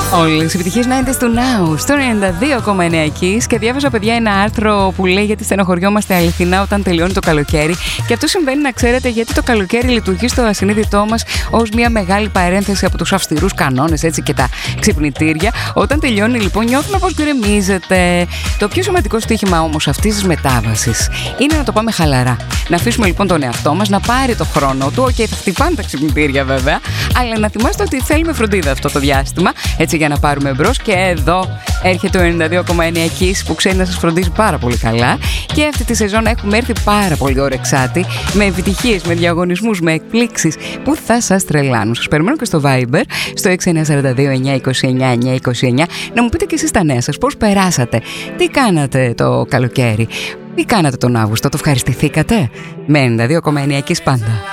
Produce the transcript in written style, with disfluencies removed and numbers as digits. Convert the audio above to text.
Όλες οι επιτυχίες να είναι στο Now, στο 92,9 Kiss. Και διάβαζα, παιδιά, ένα άρθρο που λέει γιατί στενοχωριόμαστε αληθινά όταν τελειώνει το καλοκαίρι. Και αυτό συμβαίνει, να ξέρετε, γιατί το καλοκαίρι λειτουργεί στο ασυνείδητό μας ως μια μεγάλη παρένθεση από τους αυστηρούς κανόνες, έτσι, και τα ξυπνητήρια. Όταν τελειώνει, λοιπόν, νιώθουμε πως γκρεμίζεται. Το πιο σημαντικό στοίχημα όμως αυτής της μετάβασης είναι να το πάμε χαλαρά. Να αφήσουμε λοιπόν τον εαυτό μας να πάρει το χρόνο του. Θα χτυπάνε τα ξυπνητήρια, βέβαια, αλλά να θυμάστε ότι θέλουμε φροντίδα αυτό το διάστημα, έτσι, για να πάρουμε μπρος. Και εδώ έρχεται ο 92,9 Kiss που ξέρει να σας φροντίζει πάρα πολύ καλά. Και αυτή τη σεζόν έχουμε έρθει πάρα πολύ ωρεξάτη, με επιτυχίες, με διαγωνισμούς, με εκπλήξεις που θα σας τρελάνουν. Σας περιμένω και στο Viber, στο 6942-929-929, να μου πείτε και εσείς τα νέα σας, πώς περάσατε, τι κάνατε το καλοκαίρι, τι κάνατε τον Αύγουστο, το ευχαριστηθήκατε? Με 92,9 Kiss πάντα.